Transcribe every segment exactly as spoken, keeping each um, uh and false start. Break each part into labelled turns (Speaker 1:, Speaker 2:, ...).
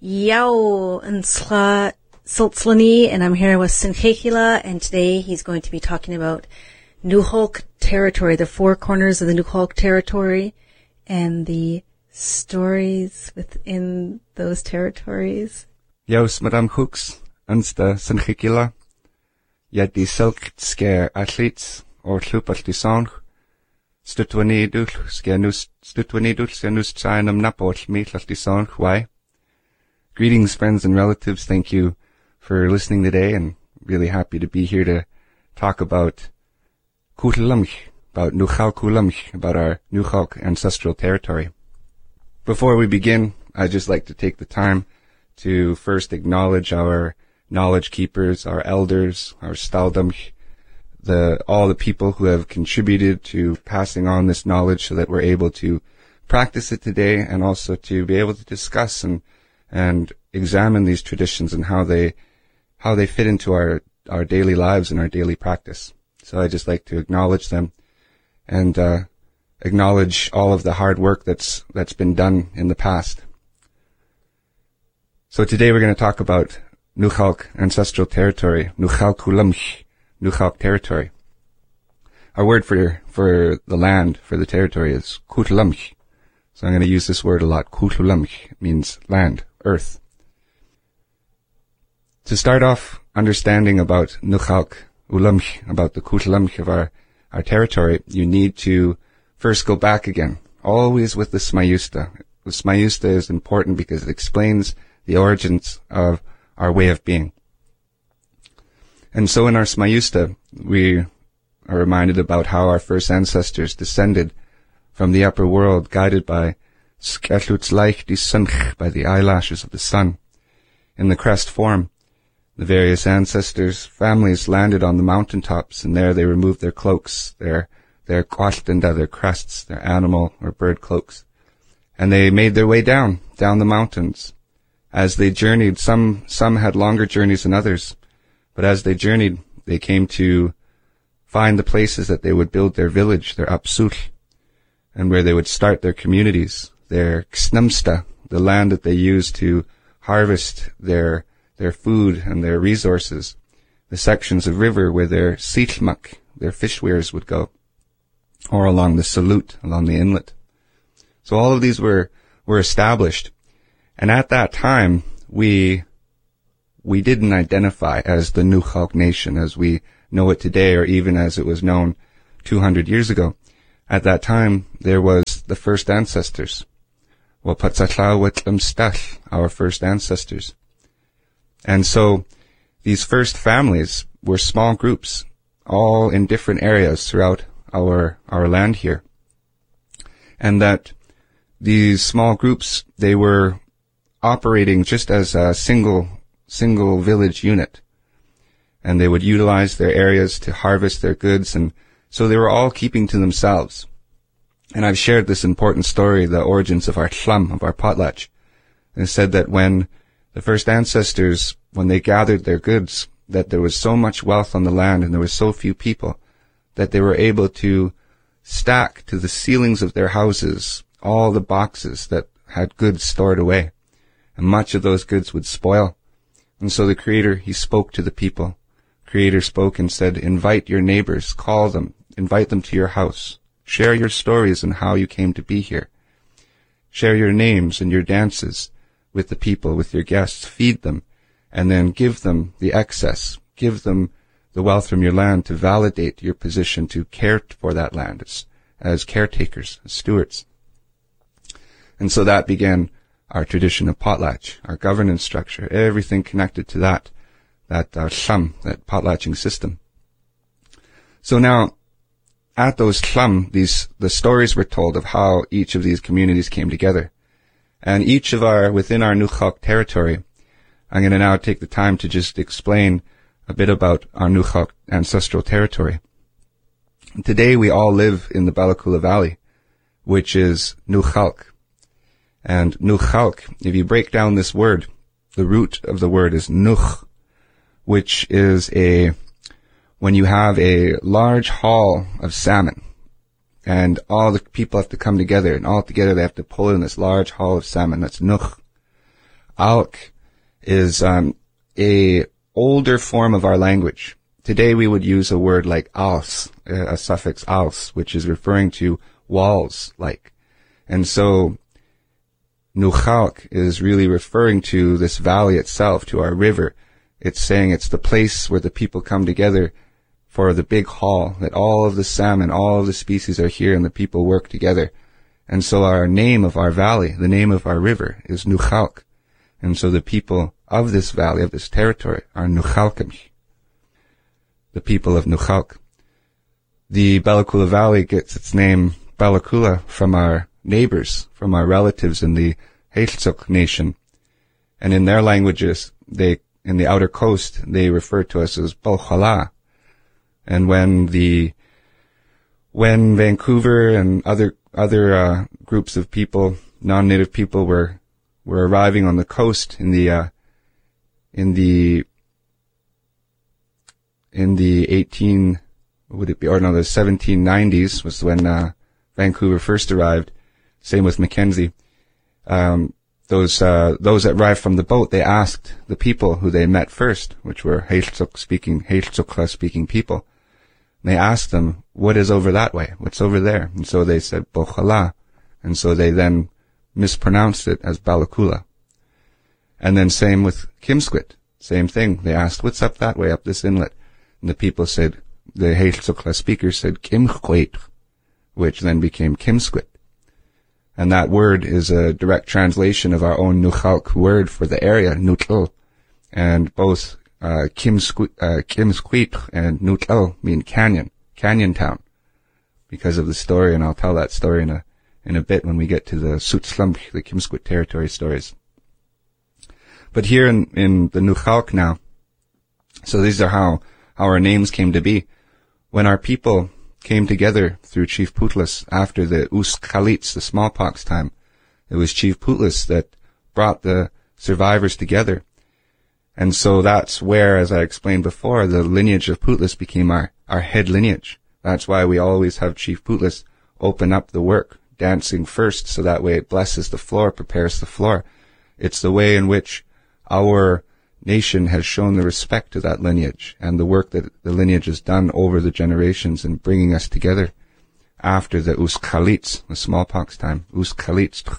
Speaker 1: Yao and Sla Siltslani, and I'm here with Sinchekila, and today he's going to be talking about Nukhalk territory, the four corners of the Nukhalk territory, and the stories within those territories.
Speaker 2: Yaus Madame Hooks, Ansta Sinchekila, Yad die Silkske athletes, or Tlupal die Song, Stutwani Dul, Scanus, Stutwani Dul, Scanus Chinam Napol, Metlal die Song, why? Greetings, friends and relatives. Thank you for listening today, and really happy to be here to talk about Kutlamch, about Nukhalk Kulamch, about our Nukhalk ancestral territory. Before we begin, I'd just like to take the time to first acknowledge our knowledge keepers, our elders, our Staldamch, the, all the people who have contributed to passing on this knowledge so that we're able to practice it today, and also to be able to discuss and and examine these traditions and how they, how they fit into our, our daily lives and our daily practice. So I just like to acknowledge them and, uh, acknowledge all of the hard work that's, that's been done in the past. So today we're going to talk about Nukhalk ancestral territory, Nukhalk Kulamch, Nukhalk territory. Our word for, for the land, for the territory is Kutlamch. So I'm going to use this word a lot. Kutlamch means land, earth. To start off understanding about Nukhalk Ulamch, about the Kutlamch of our, our territory, you need to first go back again, always with the Smayusta. The Smayusta is important because it explains the origins of our way of being. And so in our Smayusta, we are reminded about how our first ancestors descended from the upper world, guided by Sketlutzleich die Sunch, by the eyelashes of the sun. In the crest form, the various ancestors' families landed on the mountaintops, and there they removed their cloaks, their their kwashtenda, their crests, their animal or bird cloaks, and they made their way down, down the mountains. As they journeyed, some some had longer journeys than others, but as they journeyed, they came to find the places that they would build their village, their apsul, and where they would start their communities, their ksnamsta, the land that they used to harvest their their food and their resources, the sections of river where their sitlmak, their fish weirs, would go, or along the salut, along the inlet. So all of these were were established, and at that time we we didn't identify as the Nukhalk nation as we know it today, or even as it was known two hundred years ago. At that time, there was the first ancestors, our first ancestors. And so these first families were small groups, all in different areas throughout our our land here. And that these small groups, they were operating just as a single single village unit. And they would utilize their areas to harvest their goods, and so they were all keeping to themselves. And I've shared this important story, the origins of our tlam, of our potlatch, and said that when the first ancestors, when they gathered their goods, that there was so much wealth on the land and there were so few people that they were able to stack to the ceilings of their houses all the boxes that had goods stored away. And much of those goods would spoil. And so the Creator, He spoke to the people. Creator spoke and said, invite your neighbors, call them, invite them to your house. Share your stories and how you came to be here. Share your names and your dances with the people, with your guests. Feed them, and then give them the excess. Give them the wealth from your land to validate your position to care for that land as, as caretakers, as stewards. And so that began our tradition of potlatch, our governance structure, everything connected to that. that uh, sham, that potlatching system. So now, at those sham, these, the stories were told of how each of these communities came together. And each of our, within our Nukhalk territory, I'm going to now take the time to just explain a bit about our Nukhalk ancestral territory. Today we all live in the Bala Kula Valley, which is Nukhalk. And Nukhalk, if you break down this word, the root of the word is Nuch, which is a, when you have a large haul of salmon, and all the people have to come together, and all together they have to pull in this large haul of salmon. That's nuch. Alk is um, a older form of our language. Today we would use a word like als, a suffix als, which is referring to walls, like. And so Nuchalk is really referring to this valley itself, to our river. It's saying it's the place where the people come together for the big hall, that all of the salmon, all of the species are here and the people work together. And so our name of our valley, the name of our river, is Nuchalk. And so the people of this valley, of this territory, are Nuchalkim, the people of Nuchalk. The Bella Coola Valley gets its name, Bella Coola, from our neighbors, from our relatives in the Heiltsuk nation. And in their languages, they, in the outer coast, they refer to us as Balchala. And when the, when Vancouver and other, other, uh, groups of people, non-native people were, were arriving on the coast in the, uh, in the, in the eighteen, what would it be, or no, the seventeen nineties was when, uh, Vancouver first arrived. Same with Mackenzie. Um, those, uh, those that arrived from the boat, they asked the people who they met first, which were Heiltsuk speaking, Heiltsukla speaking people. They asked them, what is over that way? What's over there? And so they said, Bochala. And so they then mispronounced it as Bella Coola. And then same with Kimsquit. Same thing. They asked, what's up that way, up this inlet? And the people said, the Heiltsukla speakers said, Kimquit, which then became Kimsquit. And that word is a direct translation of our own Nuchalk word for the area, Nutl. And both uh, Kimsquit, uh, Kimsquit and Nutl mean canyon, canyon town, because of the story, and I'll tell that story in a in a bit when we get to the Sutslamp, the Kimsquit territory stories. But here in, in the Nuchalk now, so these are how, how our names came to be. When our people came together through Chief Putlas after the Uskhalits, the smallpox time, it was Chief Putlas that brought the survivors together. And so that's where, as I explained before, the lineage of Putlas became our, our head lineage. That's why we always have Chief Putlas open up the work, dancing first, so that way it blesses the floor, prepares the floor. It's the way in which our nation has shown the respect to that lineage and the work that the lineage has done over the generations in bringing us together after the Uskhalits, the smallpox time, Uskhalits.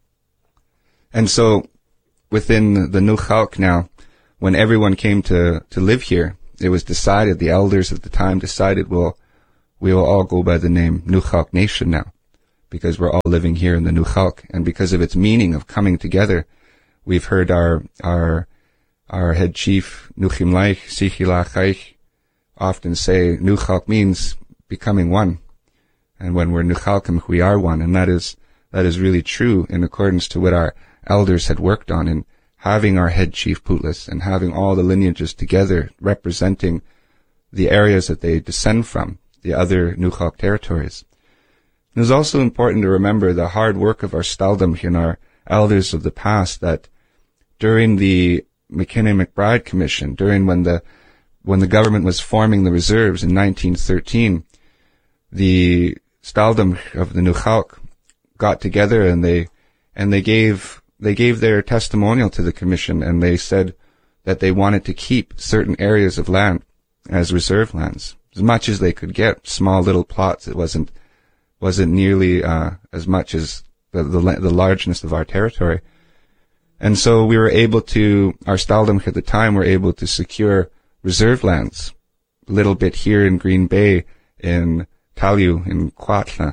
Speaker 2: And so within the Nuchalk now, when everyone came to, to live here, it was decided, the elders at the time decided, well, we will all go by the name Nuchalk Nation now, because we're all living here in the Nuchalk, and because of its meaning of coming together. We've heard our, our, our head chief, Nuchimlaich, Sichilachach, often say Nuchalk means becoming one. And when we're Nuchalkim, we are one. And that is, that is really true in accordance to what our elders had worked on in having our head chief Putlas and having all the lineages together representing the areas that they descend from, the other Nuchalk territories. It is also important to remember the hard work of our Staldom and our elders of the past, that during the McKinney-McBride Commission, during when the when the government was forming the reserves in nineteen thirteen, the Staldom of the Nuchalk got together and they and they gave they gave their testimonial to the commission, and they said that they wanted to keep certain areas of land as reserve lands, as much as they could get, small little plots. It wasn't wasn't nearly uh, as much as the, the the largeness of our territory. And so we were able to, our Staldom at the time were able to secure reserve lands, a little bit here in Green Bay, in Talyu, in Quatla,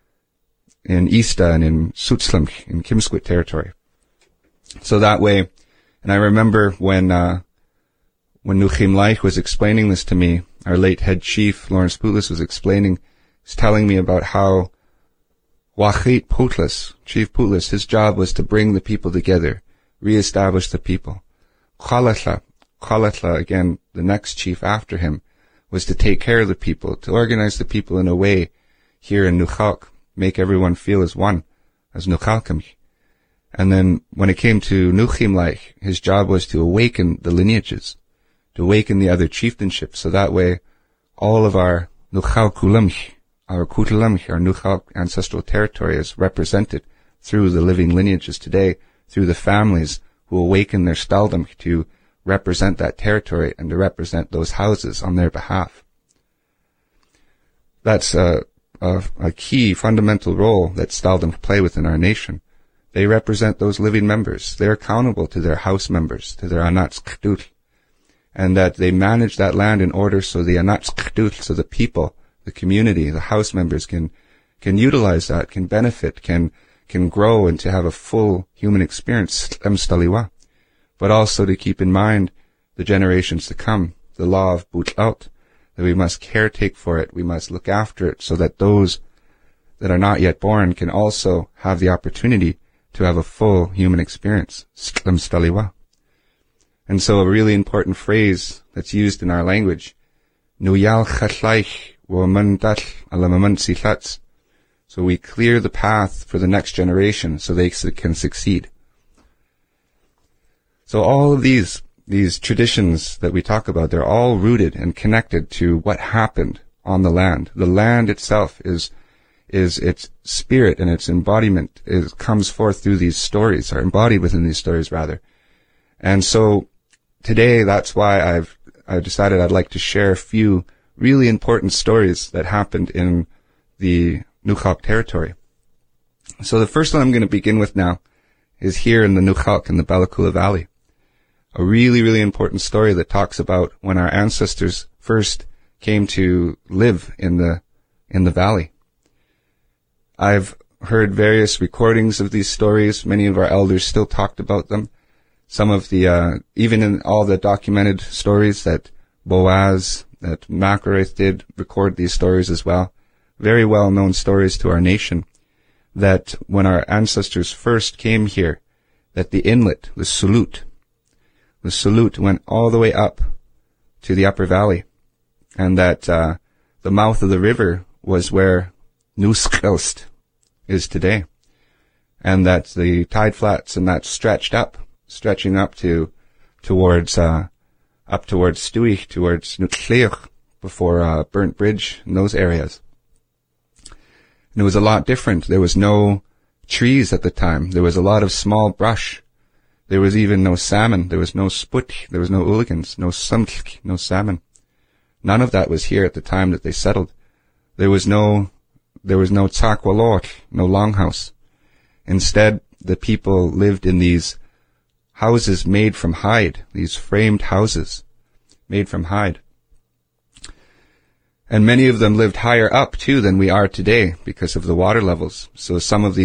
Speaker 2: in Easta, and in Sutslamp, in Kimsquit territory. So that way, and I remember when, uh, when Nuchimlaich was explaining this to me, our late head chief, Lawrence Putlas, was explaining, was telling me about how Wachit Putlas, Chief Putlas, his job was to bring the people together, reestablish the people. Khalatla, Khalatla, again, the next chief after him, was to take care of the people, to organize the people in a way here in Nuchalk, make everyone feel as one, as Nuchalkim. And then when it came to Nuchimlaich, his job was to awaken the lineages, to awaken the other chieftainship, so that way all of our Nuchalkulamch, our Kutalamch, our Nuchalk ancestral territory is represented through the living lineages today, through the families who awaken their Staldom to represent that territory and to represent those houses on their behalf. That's a, a, a key fundamental role that Staldom play within our nation. They represent those living members. They're accountable to their house members, to their Anats Khdul, and that they manage that land in order so the Anats Khdul, so the people, the community, the house members can can utilize that, can benefit, can can grow and to have a full human experience, but also to keep in mind the generations to come, the law of Butlaut, that we must caretake for it, we must look after it so that those that are not yet born can also have the opportunity to have a full human experience. And so a really important phrase that's used in our language, Nuyal Chatlaich Wamandat Alamaman Sitlats. So we clear the path for the next generation so they can succeed. So all of these, these traditions that we talk about, they're all rooted and connected to what happened on the land. The land itself is, is its spirit and its embodiment is, comes forth through these stories, or embodied within these stories rather. And so today that's why I've, I've decided I'd like to share a few really important stories that happened in the Nukhalk territory. So the first one I'm going to begin with now is here in the Nukhalk in the Bala-Kula Valley. A really, really important story that talks about when our ancestors first came to live in the, in the valley. I've heard various recordings of these stories. Many of our elders still talked about them. Some of the, uh, even in all the documented stories that Boaz, that Makareth did record these stories as well. Very well-known stories to our nation, that when our ancestors first came here, that the inlet, the Sulut, the Sulut went all the way up to the upper valley, and that uh, the mouth of the river was where Nuskelst is today, and that the tide flats and that stretched up, stretching up to towards uh, up towards Stuich, towards Nukleach, before uh, Burnt Bridge, in those areas. And it was a lot different. There was no trees at the time. There was a lot of small brush. There was even no salmon. There was no sput. There was no uligans, no samtlik, no salmon. None of that was here at the time that they settled. There was no, there was no tsakwalot, no longhouse. Instead, the people lived in these houses made from hide, these framed houses made from hide. And many of them lived higher up, too, than we are today because of the water levels. So some of these